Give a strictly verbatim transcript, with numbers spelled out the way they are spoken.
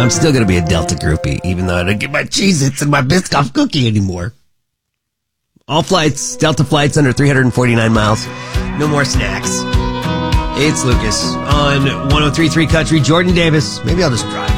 I'm still going to be a Delta groupie, even though I don't get my Cheez-Its and my Biscoff cookie anymore. All flights, Delta flights under three hundred forty-nine miles. No more snacks. It's Lucas on one oh three point three Country. Jordan Davis. Maybe I'll just drive.